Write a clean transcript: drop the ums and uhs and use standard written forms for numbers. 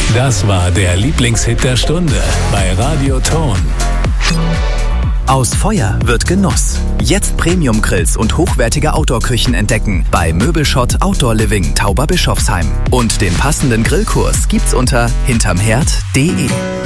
Das war der Lieblingshit der Stunde bei Radio Ton. Aus Feuer wird Genuss. Jetzt Premium-Grills und hochwertige Outdoor-Küchen entdecken bei Möbelschott Outdoor Living Tauberbischofsheim. Und den passenden Grillkurs gibt's unter hintermherd.de.